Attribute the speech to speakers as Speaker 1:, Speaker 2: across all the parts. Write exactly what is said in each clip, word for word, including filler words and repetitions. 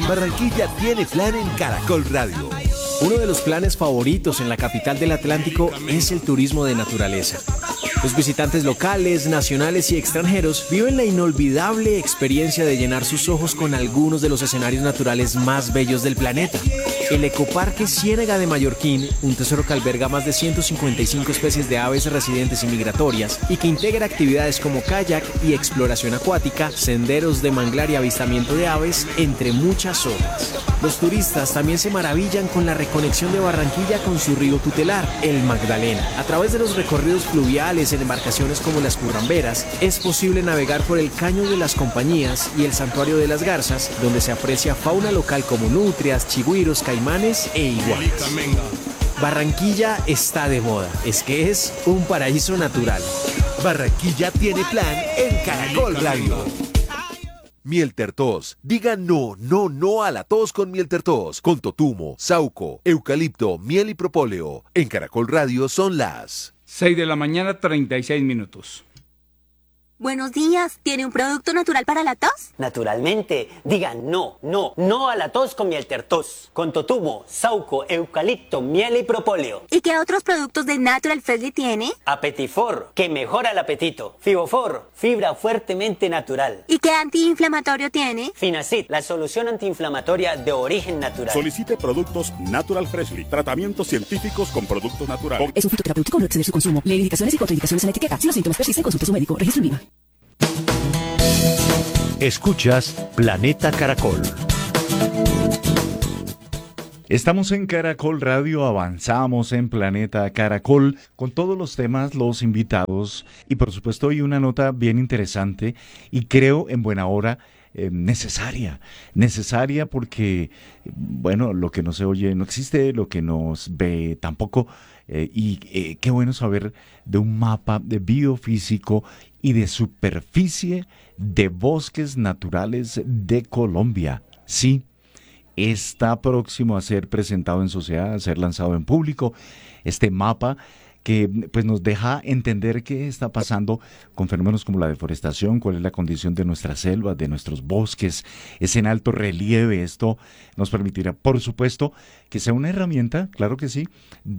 Speaker 1: Barranquilla tiene plan en Caracol Radio.
Speaker 2: Uno de los planes favoritos en la capital del Atlántico es el turismo de naturaleza. Los visitantes locales, nacionales y extranjeros viven la inolvidable experiencia de llenar sus ojos con algunos de los escenarios naturales más bellos del planeta. El Ecoparque Ciénega de Mallorquín, un tesoro que alberga más de ciento cincuenta y cinco especies de aves residentes y migratorias y que integra actividades como kayak y exploración acuática, senderos de manglar y avistamiento de aves, entre muchas otras. Los turistas también se maravillan con la reconexión de Barranquilla con su río tutelar, el Magdalena. A través de los recorridos fluviales en embarcaciones como las Curramberas, es posible navegar por el Caño de las Compañías y el Santuario de las Garzas, donde se aprecia fauna local como nutrias, chigüiros, caimanes e iguanas. Barranquilla está de moda, es que es un paraíso natural.
Speaker 1: Barranquilla tiene plan en Caracol Radio. Miel Tertos. Diga no, no, no a la tos con Miel Tertos. Con totumo, sauco, eucalipto, miel y propóleo. En Caracol Radio son las
Speaker 3: seis de la mañana, treinta y seis minutos.
Speaker 4: Buenos días, ¿tiene un producto natural para la tos?
Speaker 5: Naturalmente, diga no, no, no a la tos con Miel Tertos. Con totumo, sauco, eucalipto, miel y propóleo.
Speaker 4: ¿Y qué otros productos de Natural Freshly tiene?
Speaker 5: Apetifor, que mejora el apetito. Fibofor, fibra fuertemente natural.
Speaker 4: ¿Y qué antiinflamatorio tiene?
Speaker 5: Finacid, la solución antiinflamatoria de origen natural.
Speaker 6: Solicite productos Natural Freshly, tratamientos científicos con productos naturales.
Speaker 7: Es un fitoterapéutico, no exceder su consumo. Lee indicaciones y contraindicaciones en la etiqueta. Si los síntomas persisten, consulte a su médico. Registro en Viva.
Speaker 1: Escuchas Planeta Caracol.
Speaker 8: Estamos en Caracol Radio, avanzamos en Planeta Caracol con todos los temas, los invitados y por supuesto hoy una nota bien interesante y creo en buena hora eh, necesaria, necesaria porque, bueno, lo que no se oye no existe, lo que no se ve tampoco eh, y eh, qué bueno saber de un mapa de biofísico y de superficie de bosques naturales de Colombia. Sí, está próximo a ser presentado en sociedad, a ser lanzado en público, este mapa que pues nos deja entender qué está pasando con fenómenos como la deforestación, cuál es la condición de nuestras selvas, de nuestros bosques, es en alto relieve. Esto nos permitirá, por supuesto, que sea una herramienta, claro que sí,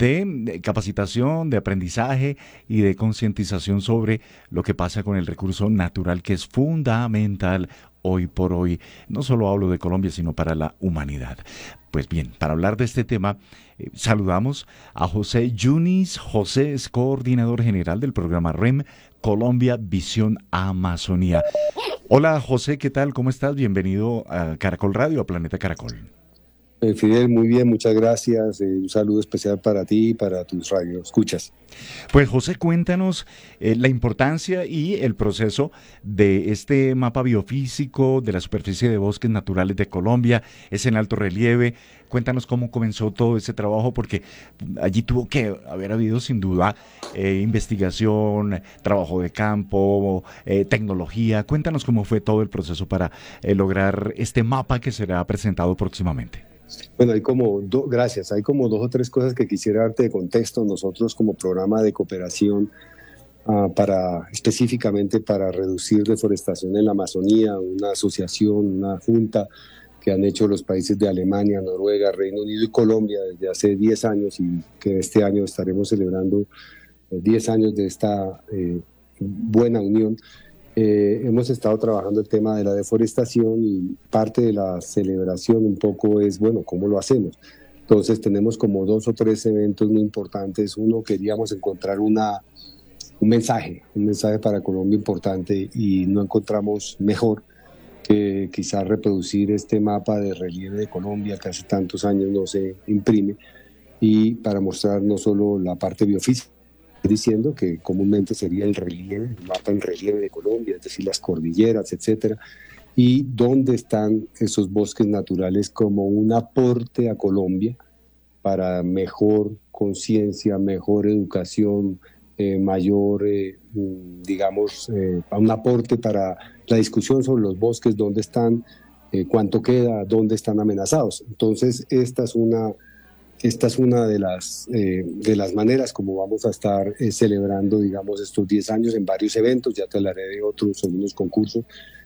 Speaker 8: de capacitación, de aprendizaje y de concientización sobre lo que pasa con el recurso natural que es fundamental hoy por hoy. No solo hablo de Colombia, sino para la humanidad. Pues bien, para hablar de este tema, eh, saludamos a José Yunis. José es coordinador general del programa R E M Colombia Visión Amazonía. Hola José, ¿qué tal? ¿Cómo estás? Bienvenido a Caracol Radio, a Planeta Caracol.
Speaker 9: Eh, Fidel, muy bien, muchas gracias. Eh, un saludo especial para ti y para tus radioescuchas.
Speaker 8: Pues José, cuéntanos eh, la importancia y el proceso de este mapa biofísico de la superficie de bosques naturales de Colombia. Es en alto relieve. Cuéntanos cómo comenzó todo ese trabajo, porque allí tuvo que haber habido sin duda eh, investigación, trabajo de campo, eh, tecnología. Cuéntanos cómo fue todo el proceso para eh, lograr este mapa que será presentado próximamente.
Speaker 9: Bueno, hay como, do, gracias, hay como dos o tres cosas que quisiera darte de contexto. Nosotros como programa de cooperación uh, para, específicamente para reducir deforestación en la Amazonía, una asociación, una junta que han hecho los países de Alemania, Noruega, Reino Unido y Colombia desde hace diez años y que este año estaremos celebrando eh, diez años de esta eh, buena unión. Eh, hemos estado trabajando el tema de la deforestación y parte de la celebración un poco es, bueno, ¿cómo lo hacemos? Entonces tenemos como dos o tres eventos muy importantes. Uno, queríamos encontrar una, un mensaje, un mensaje para Colombia importante y no encontramos mejor que quizás reproducir este mapa de relieve de Colombia que hace tantos años no se imprime y para mostrar no solo la parte biofísica, diciendo que comúnmente sería el relieve, el mapa en relieve de Colombia, es decir, las cordilleras, etcétera, y dónde están esos bosques naturales como un aporte a Colombia para mejor conciencia, mejor educación, eh, mayor, eh, digamos, eh, un aporte para la discusión sobre los bosques, dónde están, eh, cuánto queda, dónde están amenazados. Entonces, esta es una... Esta es una de las, eh, de las maneras como vamos a estar eh, celebrando, digamos, estos diez años en varios eventos. Ya te hablaré de otros, algunos concursos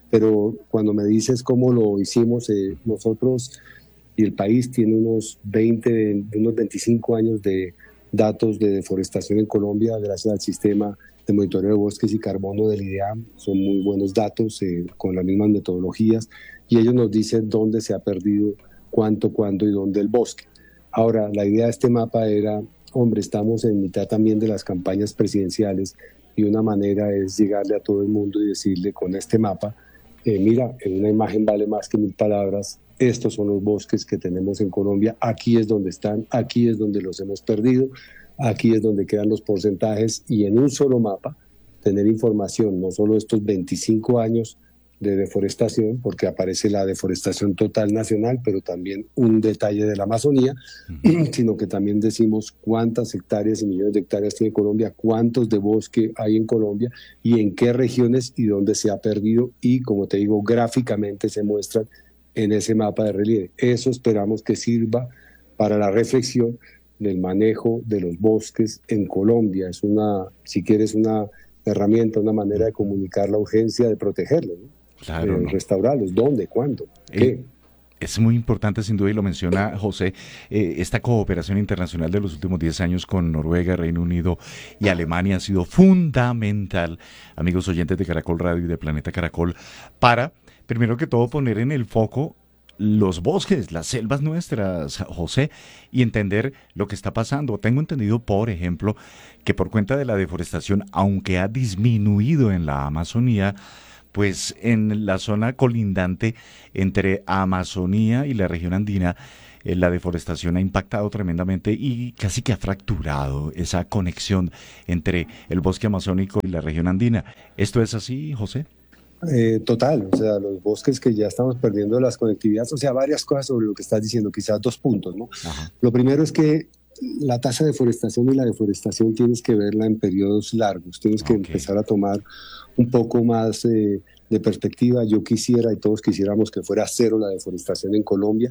Speaker 9: pero cuando me dices cómo lo hicimos, eh, nosotros y el país tiene unos veinte, unos veinticinco años de datos de deforestación en Colombia gracias al sistema de monitoreo de bosques y carbono del IDEAM. Son muy buenos datos eh, con las mismas metodologías y ellos nos dicen dónde se ha perdido, cuánto, cuándo y dónde el bosque. Ahora, la idea de este mapa era, hombre, estamos en mitad también de las campañas presidenciales y una manera es llegarle a todo el mundo y decirle con este mapa, eh, mira, en una imagen vale más que mil palabras, estos son los bosques que tenemos en Colombia, aquí es donde están, aquí es donde los hemos perdido, aquí es donde quedan los porcentajes y en un solo mapa tener información, no solo estos veinticinco años de deforestación, porque aparece la deforestación total nacional, pero también un detalle de la Amazonía, uh-huh. sino que también decimos cuántas hectáreas y millones de hectáreas tiene Colombia, cuántos de bosque hay en Colombia y en qué regiones y dónde se ha perdido y, como te digo, gráficamente se muestran en ese mapa de relieve. Eso esperamos que sirva para la reflexión del manejo de los bosques en Colombia. Es una, si quieres, una herramienta, una manera de comunicar la urgencia de protegerlos, ¿no?
Speaker 8: Claro,
Speaker 9: eh,
Speaker 8: no.
Speaker 9: Restaurarlos, ¿dónde? ¿Cuándo? ¿Qué?
Speaker 8: Eh, es muy importante, sin duda, y lo menciona José, eh, esta cooperación internacional de los últimos diez años con Noruega, Reino Unido y Alemania ha sido fundamental, amigos oyentes de Caracol Radio y de Planeta Caracol, para, primero que todo, poner en el foco los bosques, las selvas nuestras, José, y entender lo que está pasando. Tengo entendido, por ejemplo, que por cuenta de la deforestación, aunque ha disminuido en la Amazonía, pues en la zona colindante entre Amazonía y la región andina, eh, la deforestación ha impactado tremendamente y casi que ha fracturado esa conexión entre el bosque amazónico y la región andina. ¿Esto es así, José?
Speaker 9: Eh, total, o sea, los bosques que ya estamos perdiendo las conectividades, o sea, varias cosas sobre lo que estás diciendo, quizás dos puntos, ¿no? Ajá. Lo primero es que la tasa de deforestación y la deforestación tienes que verla en periodos largos, tienes que okay. empezar a tomar un poco más eh, de perspectiva. Yo quisiera y todos quisiéramos que fuera cero la deforestación en Colombia.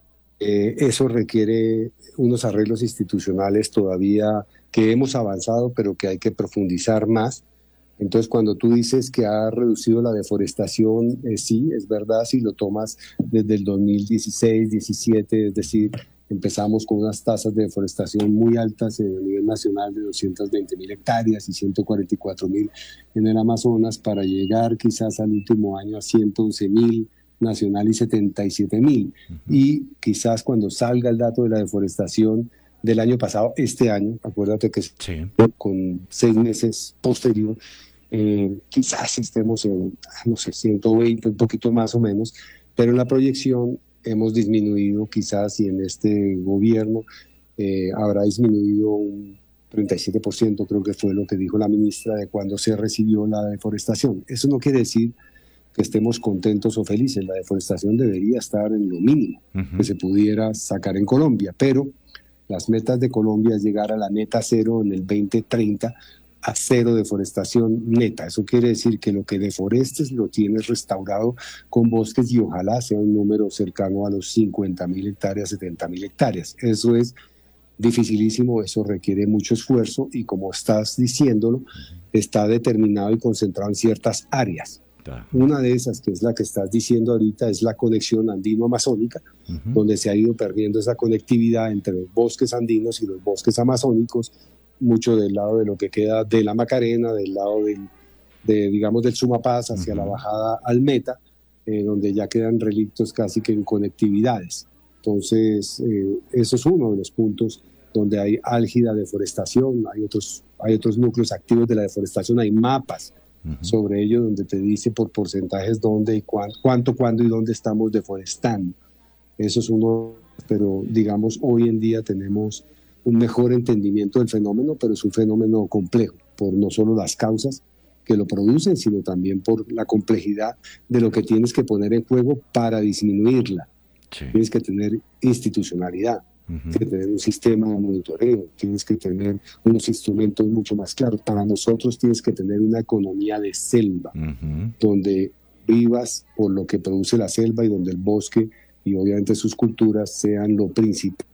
Speaker 9: Eh, eso requiere unos arreglos institucionales todavía que hemos avanzado, pero que hay que profundizar más. Entonces, cuando tú dices que ha reducido la deforestación, eh, sí, es verdad, si lo tomas desde el dos mil dieciséis, diecisiete, es decir, empezamos con unas tasas de deforestación muy altas a nivel nacional de doscientas veinte mil hectáreas y ciento cuarenta y cuatro mil en el Amazonas para llegar quizás al último año a ciento once mil nacional y setenta y siete mil. Uh-huh. Y quizás cuando salga el dato de la deforestación del año pasado, este año, acuérdate que sí. con seis meses posterior, eh, quizás estemos en, no sé, ciento veinte, un poquito más o menos, pero en la proyección hemos disminuido quizás, y en este gobierno eh, habrá disminuido un treinta y siete por ciento, creo que fue lo que dijo la ministra de cuando se recibió la deforestación. Eso no quiere decir que estemos contentos o felices, la deforestación debería estar en lo mínimo uh-huh. que se pudiera sacar en Colombia, pero las metas de Colombia es llegar a la neta cero en el veinte treinta, a cero deforestación neta. Eso quiere decir que lo que deforestes lo tienes restaurado con bosques y ojalá sea un número cercano a los cincuenta mil hectáreas, setenta mil hectáreas. Eso es dificilísimo, eso requiere mucho esfuerzo y como estás diciéndolo, está determinado y concentrado en ciertas áreas. Una de esas, que es la que estás diciendo ahorita, es la conexión andino-amazónica, uh-huh. donde se ha ido perdiendo esa conectividad entre los bosques andinos y los bosques amazónicos, mucho del lado de lo que queda de la Macarena, del lado del, de, digamos, del Sumapaz hacia uh-huh. la bajada al Meta, eh, donde ya quedan relictos casi que en conectividades. Entonces, eh, eso es uno de los puntos donde hay álgida deforestación, hay otros, hay otros núcleos activos de la deforestación, hay mapas uh-huh. sobre ello donde te dice por porcentajes dónde y cuánto, cuánto, cuándo y dónde estamos deforestando. Eso es uno, pero digamos, hoy en día tenemos un mejor entendimiento del fenómeno, pero es un fenómeno complejo, por no solo las causas que lo producen, sino también por la complejidad de lo que tienes que poner en juego para disminuirla. Sí. Tienes que tener institucionalidad, uh-huh. tienes que tener un sistema de monitoreo, tienes que tener unos instrumentos mucho más claros. Para nosotros tienes que tener una economía de selva, uh-huh. donde vivas por lo que produce la selva y donde el bosque y obviamente sus culturas sean lo principal.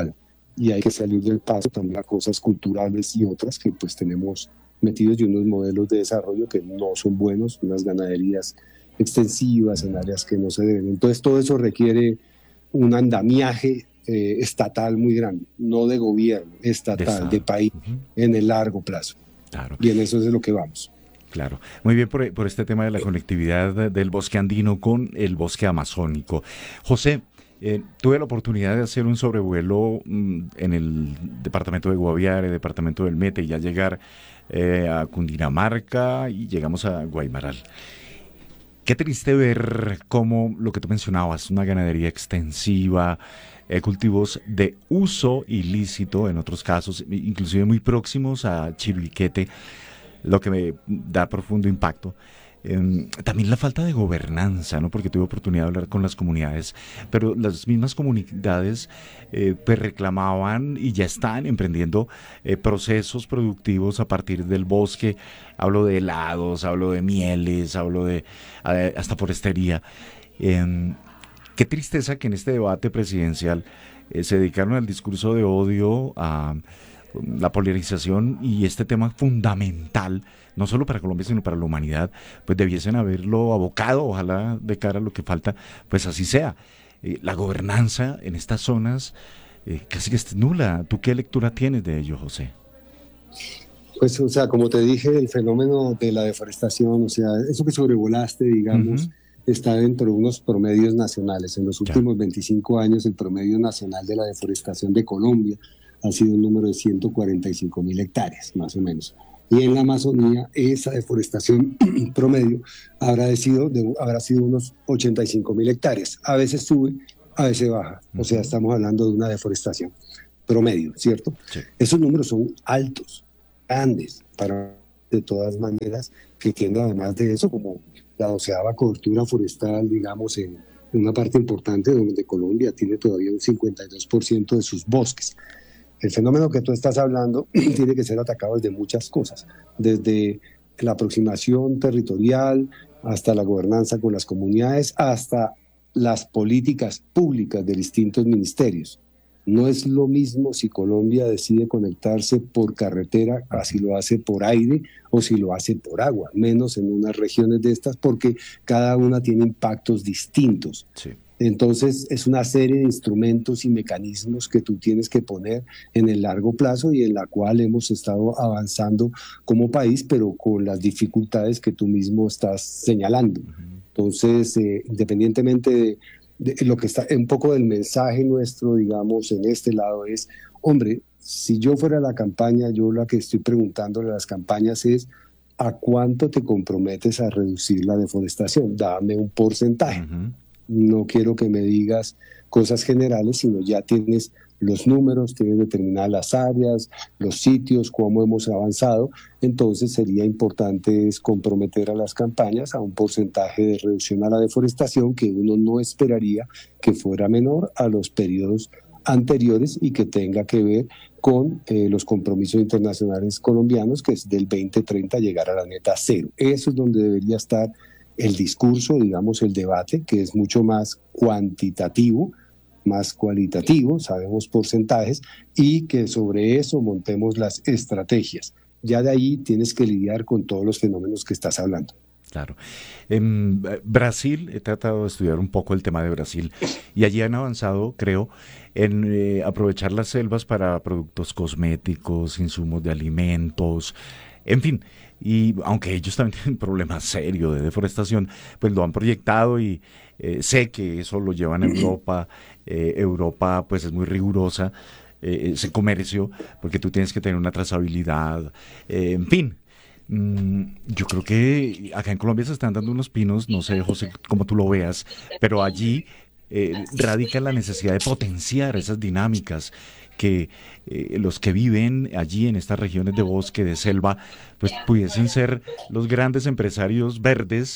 Speaker 9: Y hay que salir del paso también a cosas culturales y otras que pues tenemos metidos y unos modelos de desarrollo que no son buenos, unas ganaderías extensivas, en áreas que no se deben. Entonces todo eso requiere un andamiaje eh, estatal muy grande, no de gobierno, estatal, de, de país, uh-huh. en el largo plazo.
Speaker 8: Claro.
Speaker 9: Y en eso es de lo que vamos.
Speaker 8: Claro. Muy bien por, por este tema de la conectividad del bosque andino con el bosque amazónico. José, eh, tuve la oportunidad de hacer un sobrevuelo mm, en el departamento de Guaviare, departamento del Meta, y ya llegar eh, a Cundinamarca y llegamos a Guaymaral. Qué triste ver cómo lo que tú mencionabas, una ganadería extensiva, eh, cultivos de uso ilícito, en otros casos, inclusive muy próximos a Chiribiquete, lo que me da profundo impacto. Eh, también la falta de gobernanza, ¿no? Porque tuve oportunidad de hablar con las comunidades, pero las mismas comunidades eh, pues reclamaban y ya están emprendiendo eh, procesos productivos a partir del bosque. Hablo de helados, hablo de mieles, hablo de eh, hasta forestería. Eh, qué tristeza que en este debate presidencial eh, se dedicaron al discurso de odio, a la polarización, y este tema fundamental, no solo para Colombia, sino para la humanidad, pues debiesen haberlo abocado, ojalá de cara a lo que falta, pues así sea. Eh, la gobernanza en estas zonas eh, casi que es nula. ¿Tú qué lectura tienes de ello, José?
Speaker 9: Pues, o sea, como te dije, el fenómeno de la deforestación, o sea, eso que sobrevolaste, digamos, uh-huh. está dentro de unos promedios nacionales. En los últimos ya. veinticinco años, el promedio nacional de la deforestación de Colombia ha sido un número de ciento cuarenta y cinco mil hectáreas, más o menos. Y en la Amazonía, esa deforestación promedio habrá sido, de, habrá sido unos ochenta y cinco mil hectáreas. A veces sube, a veces baja. Uh-huh. O sea, estamos hablando de una deforestación promedio, ¿cierto? Sí. Esos números son altos, grandes, para de todas maneras, que tiene además de eso como la doceava cobertura forestal, digamos, en una parte importante donde Colombia tiene todavía un cincuenta y dos por ciento de sus bosques. El fenómeno que tú estás hablando tiene que ser atacado desde muchas cosas, desde la aproximación territorial, hasta la gobernanza con las comunidades, hasta las políticas públicas de distintos ministerios. No es lo mismo si Colombia decide conectarse por carretera, a si lo hace por aire o si lo hace por agua, menos en unas regiones de estas, porque cada una tiene impactos distintos. Sí. Entonces es una serie de instrumentos y mecanismos que tú tienes que poner en el largo plazo y en la cual hemos estado avanzando como país, pero con las dificultades que tú mismo estás señalando. Entonces, eh, independientemente de, de lo que está, un poco del mensaje nuestro, digamos, en este lado es, hombre, si yo fuera a la campaña, yo lo que estoy preguntándole a las campañas es, ¿a cuánto te comprometes a reducir la deforestación? Dame un porcentaje. Uh-huh. No quiero que me digas cosas generales, sino ya tienes los números, tienes determinadas las áreas, los sitios, cómo hemos avanzado. Entonces sería importante es comprometer a las campañas a un porcentaje de reducción a la deforestación que uno no esperaría que fuera menor a los periodos anteriores y que tenga que ver con eh, los compromisos internacionales colombianos, que es del veinte treinta llegar a la meta cero. Eso es donde debería estar el discurso, digamos, el debate, que es mucho más cuantitativo, más cualitativo, sabemos porcentajes, y que sobre eso montemos las estrategias. Ya de ahí tienes que lidiar con todos los fenómenos que estás hablando.
Speaker 8: Claro. En Brasil, he tratado de estudiar un poco el tema de Brasil, y allí han avanzado, creo, en eh, aprovechar las selvas para productos cosméticos, insumos de alimentos, en fin. Y aunque ellos también tienen un problema serio de deforestación, pues lo han proyectado y eh, sé que eso lo llevan a Europa. Eh, Europa pues es muy rigurosa, eh, ese comercio, porque tú tienes que tener una trazabilidad, eh, en fin. Mm, yo creo que acá en Colombia se están dando unos pinos, no sé, José, cómo tú lo veas, pero allí eh, radica la necesidad de potenciar esas dinámicas que eh, los que viven allí en estas regiones de bosque, de selva, pues pudiesen ser los grandes empresarios verdes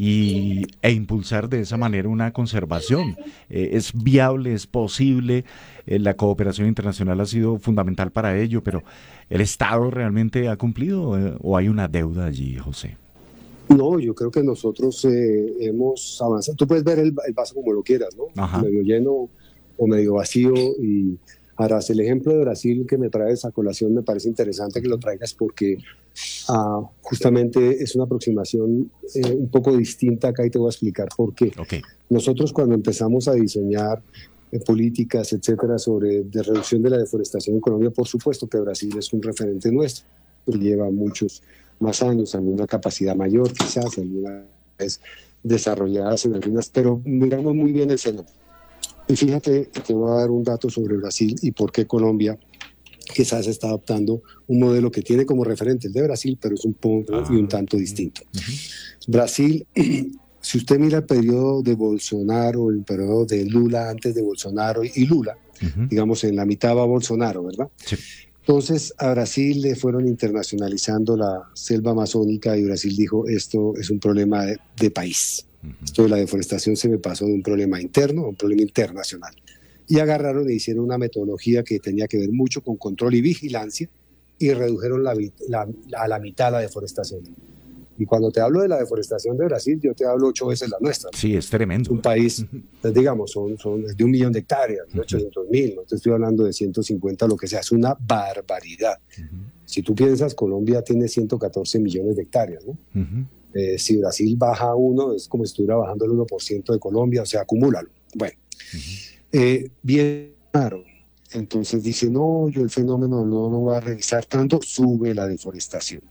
Speaker 8: y, e impulsar de esa manera una conservación. Eh, es viable, es posible, eh, la cooperación internacional ha sido fundamental para ello, pero ¿el Estado realmente ha cumplido eh, o hay una deuda allí, José?
Speaker 9: No, yo creo que nosotros eh, hemos avanzado. Tú puedes ver el, el vaso como lo quieras, ¿no? Ajá. Medio lleno o medio vacío. Y harás el ejemplo de Brasil que me traes a colación, me parece interesante que lo traigas porque uh, justamente es una aproximación eh, un poco distinta acá y te voy a explicar por qué.
Speaker 8: Okay.
Speaker 9: Nosotros cuando empezamos a diseñar eh, políticas, etcétera, sobre de reducción de la deforestación en Colombia, por supuesto que Brasil es un referente nuestro, lleva muchos más años, alguna capacidad mayor quizás, algunas vez desarrolladas en algunas, pero miramos muy bien el fenómeno. Y fíjate, te voy a dar un dato sobre Brasil y por qué Colombia quizás está adoptando un modelo que tiene como referente el de Brasil, pero es un poco ah, y un tanto distinto. Uh-huh. Brasil, si usted mira el periodo de Bolsonaro, el periodo de Lula antes de Bolsonaro y Lula, uh-huh. digamos en la mitad va Bolsonaro, ¿verdad? Sí. Entonces a Brasil le fueron internacionalizando la selva amazónica y Brasil dijo, esto es un problema de, de país. Uh-huh. Esto de la deforestación se me pasó de un problema interno a un problema internacional. Y agarraron e hicieron una metodología que tenía que ver mucho con control y vigilancia y redujeron la, la, a la mitad la deforestación. Y cuando te hablo de la deforestación de Brasil, yo te hablo ocho veces la nuestra.
Speaker 8: Sí, es tremendo.
Speaker 9: Es un país, pues, digamos, son, son de un millón de hectáreas, de ochocientos mil, no te estoy hablando de ciento cincuenta, lo que sea, es una barbaridad. Uh-huh. Si tú piensas, Colombia tiene ciento catorce millones de hectáreas, ¿no? Uh-huh. Eh, si Brasil baja uno, es como si estuviera bajando el uno por ciento de Colombia, o sea, acumúlalo. Bueno. Uh-huh. Eh, bien claro, entonces dice, no, yo el fenómeno no lo voy a revisar tanto, sube la deforestación.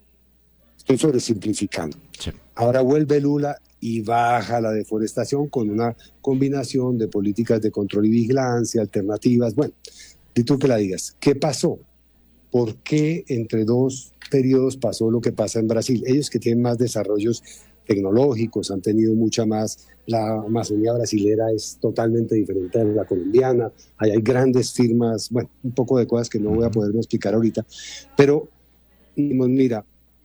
Speaker 9: Estoy sobresimplificando. Sí. Ahora vuelve Lula y baja la deforestación con una combinación de políticas de control y vigilancia, alternativas. Bueno, y tú que la digas, ¿qué pasó? ¿Por qué entre dos periodos pasó lo que pasa en Brasil? Ellos que tienen más desarrollos tecnológicos, han tenido mucha más, la Amazonía brasilera es totalmente diferente de la colombiana, ahí hay grandes firmas, bueno, un poco de cosas que no voy a poder explicar ahorita, pero mira,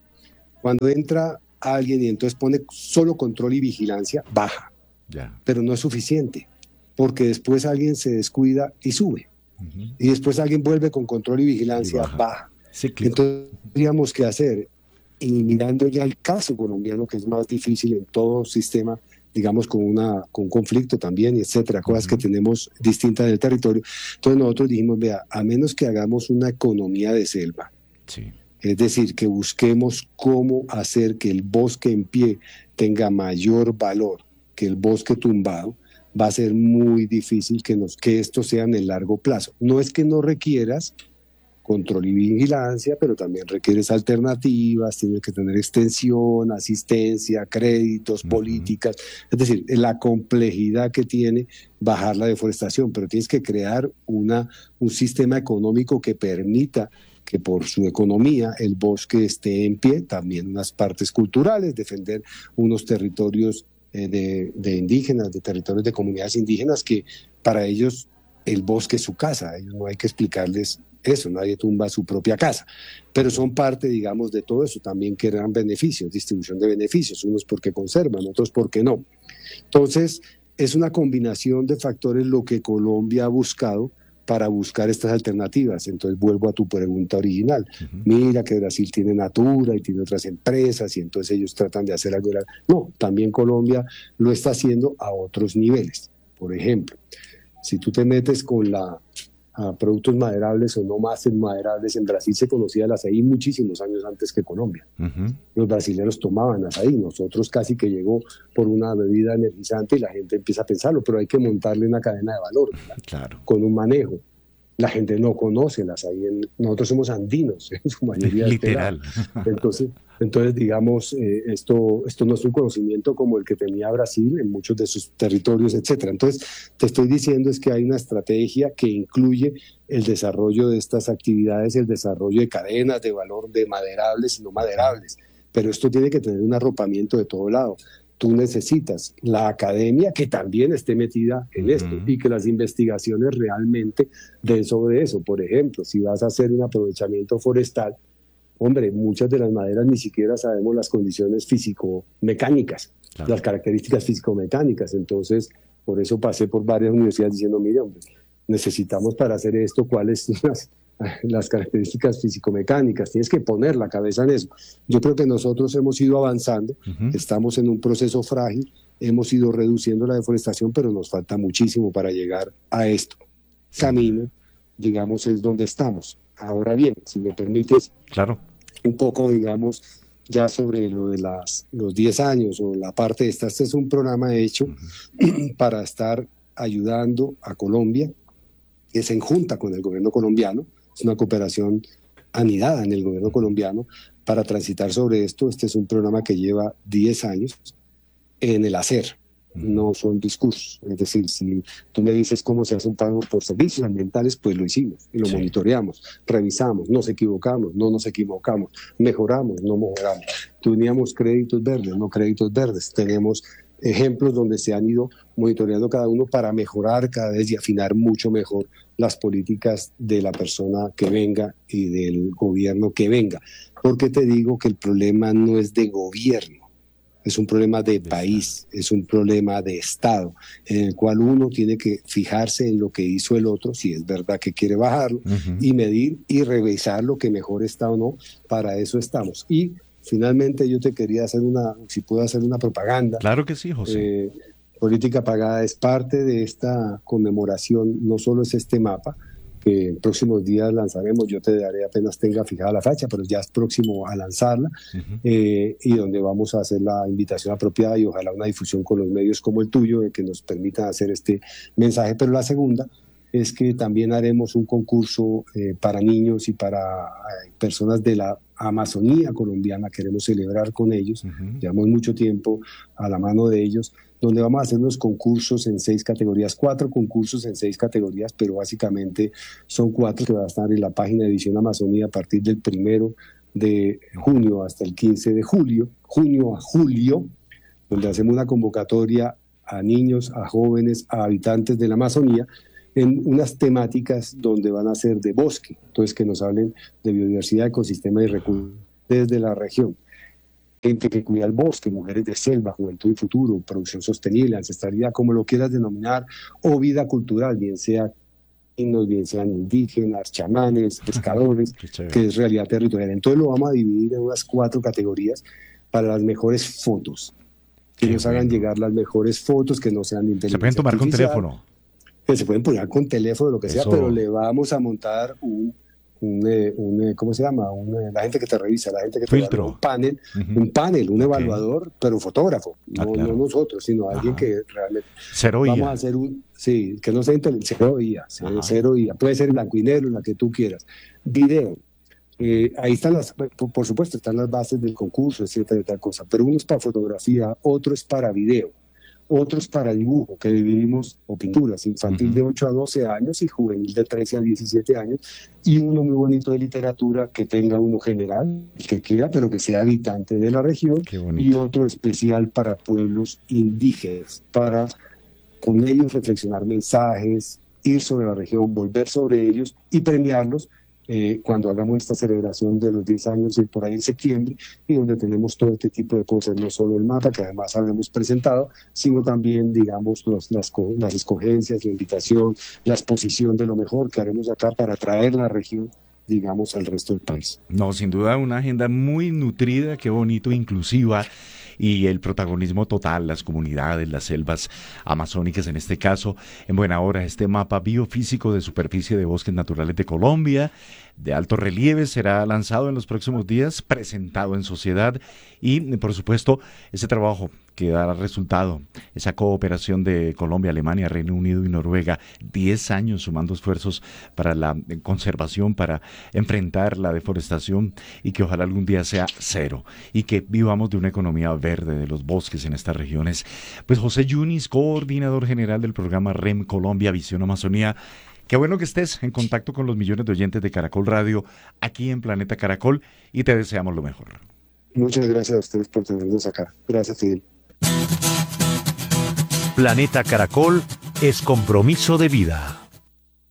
Speaker 9: cuando entra alguien y entonces pone solo control y vigilancia, baja, yeah. pero no es suficiente, porque después alguien se descuida y sube, uh-huh. y después alguien vuelve con control y vigilancia, y baja. baja. Sí, claro. Entonces, tendríamos que hacer, y mirando ya el caso colombiano, que es más difícil en todo sistema, digamos, con, una, con un conflicto también, etcétera, cosas uh-huh. que tenemos distintas en el territorio. Entonces nosotros dijimos, vea, a menos que hagamos una economía de selva, sí. es decir, que busquemos cómo hacer que el bosque en pie tenga mayor valor que el bosque tumbado, va a ser muy difícil que, nos, que esto sea en el largo plazo. No es que no requieras control y vigilancia, pero también requieres alternativas, tienes que tener extensión, asistencia, créditos, uh-huh. políticas, es decir, la complejidad que tiene bajar la deforestación, pero tienes que crear una, un sistema económico que permita que por su economía el bosque esté en pie, también unas partes culturales, defender unos territorios eh, de, de indígenas, de territorios de comunidades indígenas, que para ellos el bosque es su casa, a ellos no hay que explicarles eso, nadie tumba su propia casa, pero son parte, digamos, de todo eso, también que dan beneficios, distribución de beneficios, unos porque conservan, otros porque no. Entonces, es una combinación de factores lo que Colombia ha buscado para buscar estas alternativas. Entonces, vuelvo a tu pregunta original. Uh-huh. Mira que Brasil tiene Natura y tiene otras empresas y entonces ellos tratan de hacer algo. No, también Colombia lo está haciendo a otros niveles. Por ejemplo, si tú te metes con la a productos maderables o no más maderables, en Brasil se conocía el azaí muchísimos años antes que Colombia. Uh-huh. Los brasileños tomaban azaí, nosotros casi que llegó por una bebida energizante y la gente empieza a pensarlo, pero hay que montarle una cadena de valor, claro. con un manejo. La gente no conoce el azaí, nosotros somos andinos en su mayoría.
Speaker 8: Literal.
Speaker 9: Entonces, entonces digamos, eh, esto, esto no es un conocimiento como el que tenía Brasil en muchos de sus territorios, etcétera. Entonces, te estoy diciendo es que hay una estrategia que incluye el desarrollo de estas actividades, el desarrollo de cadenas de valor de maderables y no maderables, pero esto tiene que tener un arropamiento de todo lado. Tú necesitas la academia que también esté metida en esto uh-huh. y que las investigaciones realmente den sobre eso. Por ejemplo, si vas a hacer un aprovechamiento forestal, hombre, muchas de las maderas ni siquiera sabemos las condiciones físico-mecánicas, claro. las características físico-mecánicas. Entonces, por eso pasé por varias universidades diciendo, mira, hombre, necesitamos para hacer esto cuáles las, las características físico-mecánicas, tienes que poner la cabeza en eso. Yo creo que nosotros hemos ido avanzando, uh-huh. estamos en un proceso frágil, hemos ido reduciendo la deforestación, pero nos falta muchísimo para llegar a esto. Camino, digamos, es donde estamos. Ahora bien, si me permites,
Speaker 8: claro.
Speaker 9: un poco, digamos, ya sobre lo de las, los diez años o la parte de esta. Este es un programa hecho para estar ayudando a Colombia, que se enjunta con el gobierno colombiano, es una cooperación anidada en el gobierno colombiano para transitar sobre esto. Este es un programa que lleva diez años en el hacer, no son discursos. Es decir, si tú me dices cómo se hace un pago por servicios ambientales, pues lo hicimos y lo sí. monitoreamos, revisamos, nos equivocamos, no nos equivocamos, mejoramos, no mejoramos. Teníamos créditos verdes, no créditos verdes. Tenemos ejemplos donde se han ido monitoreando cada uno para mejorar cada vez y afinar mucho mejor las políticas de la persona que venga y del gobierno que venga. Porque te digo que el problema no es de gobierno, es un problema de país, es un problema de Estado, en el cual uno tiene que fijarse en lo que hizo el otro, si es verdad que quiere bajarlo, uh-huh. y medir y revisar lo que mejor está o no. Para eso estamos. Y finalmente yo te quería hacer una, si puedo hacer una propaganda.
Speaker 8: Claro que sí, José.
Speaker 9: Eh, Política Pagada es parte de esta conmemoración, no solo es este mapa, que en próximos días lanzaremos, yo te daré apenas tenga fijada la fecha, pero ya es próximo a lanzarla, uh-huh. eh, y donde vamos a hacer la invitación apropiada y ojalá una difusión con los medios como el tuyo, de que nos permitan hacer este mensaje. Pero la segunda es que también haremos un concurso eh, para niños y para eh, personas de la Amazonía colombiana. Queremos celebrar con ellos, uh-huh. llevamos mucho tiempo a la mano de ellos, donde vamos a hacer unos concursos en seis categorías, cuatro concursos en seis categorías, pero básicamente son cuatro que van a estar en la página de Visión Amazonía a partir del primero de junio hasta el quince de julio, junio a julio, donde hacemos una convocatoria a niños, a jóvenes, a habitantes de la Amazonía, en unas temáticas donde van a ser de bosque, entonces que nos hablen de biodiversidad, ecosistema y recursos desde la región. Gente que cuida el bosque, mujeres de selva, juventud y futuro, producción sostenible, ancestralidad, como lo quieras denominar, o vida cultural, bien sea bien sean indígenas, chamanes, pescadores, que es realidad territorial. Entonces lo vamos a dividir en unas cuatro categorías para las mejores fotos, que Qué nos bueno. hagan llegar las mejores fotos, que no sean de inteligencia.
Speaker 8: ¿Se pueden tomar con teléfono?
Speaker 9: Que se pueden poner con teléfono, lo que Eso. sea, pero le vamos a montar un Un, un, ¿cómo se llama? Un, la gente que te revisa, la gente que te
Speaker 8: Filtro.
Speaker 9: evalúa, un panel, uh-huh. un panel, un okay. evaluador, pero fotógrafo, no, ah, claro. no nosotros, sino Ajá. alguien que realmente
Speaker 8: cero
Speaker 9: vamos
Speaker 8: I A.
Speaker 9: a hacer un, sí, que no sea cero I A, cero, cero I A, puede ser en blanco y negro, en la que tú quieras. Video, eh, ahí están las, por, por supuesto, están las bases del concurso, etcétera, y tal cosa, pero uno es para fotografía, otro es para video. Otros para dibujo, que dividimos, o pinturas, infantil uh-huh. de ocho a doce años y juvenil de trece a diecisiete años, y uno muy bonito de literatura que tenga uno general, que quiera, pero que sea habitante de la región, y otro especial para pueblos indígenas, para con ellos reflexionar mensajes, ir sobre la región, volver sobre ellos y premiarlos Eh, cuando hagamos esta celebración de los diez años y por ahí en septiembre, y donde tenemos todo este tipo de cosas, no solo el mapa que además habremos presentado, sino también, digamos, los, las, las escogencias, la invitación, la exposición de lo mejor que haremos acá para traer la región, digamos, al resto del país.
Speaker 8: No, sin duda una agenda muy nutrida, qué bonito, inclusiva, y el protagonismo total, las comunidades, las selvas amazónicas en este caso, en buena hora. Este mapa biofísico de superficie de bosques naturales de Colombia, de alto relieve, será lanzado en los próximos días, presentado en sociedad y, por supuesto, ese trabajo que dará resultado, esa cooperación de Colombia, Alemania, Reino Unido y Noruega, diez años sumando esfuerzos para la conservación, para enfrentar la deforestación y que ojalá algún día sea cero y que vivamos de una economía verde de los bosques en estas regiones. Pues José Yunis, coordinador general del programa R E M Colombia Visión Amazonía, qué bueno que estés en contacto con los millones de oyentes de Caracol Radio aquí en Planeta Caracol y te deseamos lo mejor.
Speaker 9: Muchas gracias a ustedes por tenernos acá. Gracias, Fidel.
Speaker 10: Planeta Caracol es compromiso de vida.